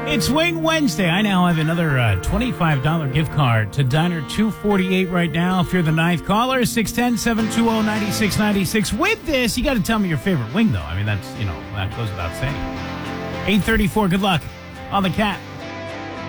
It's Wing Wednesday. I now have another $25 gift card to Diner 248 right now. If you're the ninth caller, 610-720-9696. With this, you got to tell me your favorite wing, though. I mean, that goes without saying. 8:34. Good luck on the Cat.